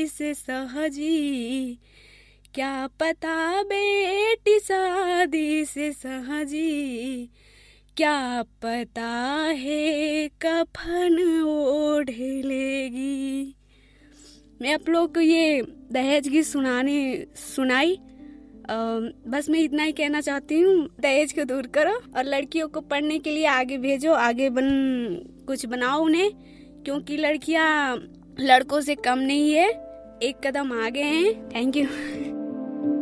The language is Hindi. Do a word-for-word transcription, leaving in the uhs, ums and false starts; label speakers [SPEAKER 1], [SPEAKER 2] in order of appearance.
[SPEAKER 1] से सहजी, क्या पता बेटी शादी से सहजी, क्या पता है कफन ओढ़ लेगी। मैं आप लोग को ये दहेज की सुनाने सुनाई। आ, बस मैं इतना ही कहना चाहती हूँ, दहेज को दूर करो और लड़कियों को पढ़ने के लिए आगे भेजो, आगे बन कुछ बनाओ उन्हें, क्योंकि लड़कियाँ लड़कों से कम नहीं है, एक कदम आगे हैं। Thank you.